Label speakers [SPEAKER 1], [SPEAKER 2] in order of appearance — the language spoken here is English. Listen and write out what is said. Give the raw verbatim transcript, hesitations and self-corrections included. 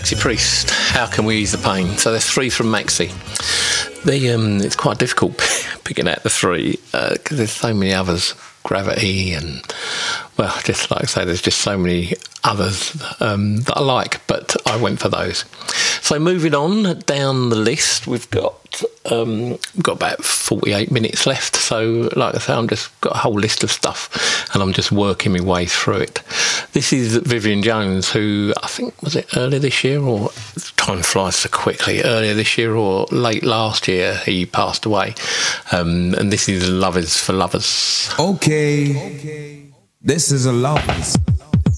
[SPEAKER 1] Maxi Priest, How Can We Ease the Pain? So there's three from Maxi. The, um, it's quite difficult picking out the three because uh, there's so many others. Gravity and, well, just like I say, there's just so many others um, that I like, but I went for those. So moving on down the list, we've got um, we've got about forty-eight minutes left. So like I say, I'm just got a whole list of stuff and I'm just working my way through it. This is Vivian Jones, who I think, was it earlier this year, or time flies so quickly, earlier this year or late last year he passed away. Um, and this is Love Is for Lovers.
[SPEAKER 2] Okay, okay. This is a Love Is